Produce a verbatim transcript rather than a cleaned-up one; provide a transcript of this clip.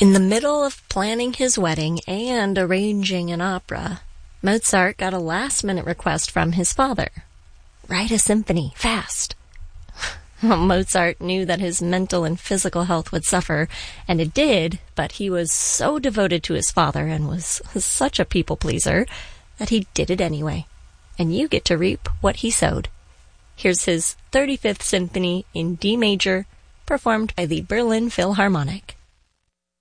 In the middle of planning his wedding and arranging an opera, Mozart got a last-minute request from his father. Write a symphony, fast. Mozart knew that his mental and physical health would suffer, and it did, but he was so devoted to his father and was such a people-pleaser that he did it anyway. And you get to reap what he sowed. Here's his thirty-fifth Symphony in D major, performed by the Berlin Philharmonic.